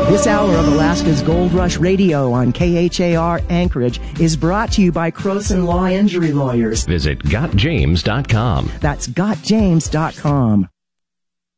This hour of Alaska's Gold Rush Radio on KHAR Anchorage is brought to you by Croson Law Injury Lawyers. Visit GotJames.com. That's GotJames.com.